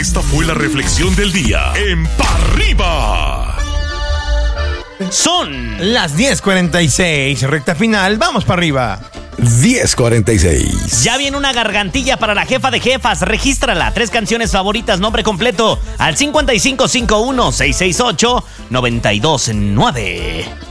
Esta fue la reflexión del día en Pa' Arriba. Son las 10:46, recta final, vamos para arriba. 10:46. Ya viene una gargantilla para la jefa de jefas, regístrala, 3 canciones favoritas, nombre completo, al 5551-668-929.